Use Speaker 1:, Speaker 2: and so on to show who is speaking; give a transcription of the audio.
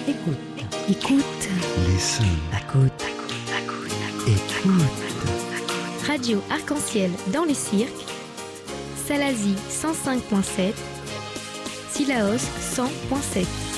Speaker 1: Écoute. Écoute.
Speaker 2: Listen.
Speaker 1: Écoute.
Speaker 2: Écoute.
Speaker 3: Radio Arc-en-Ciel dans les cirques, Salazie 105.7, Sillaos 100.7.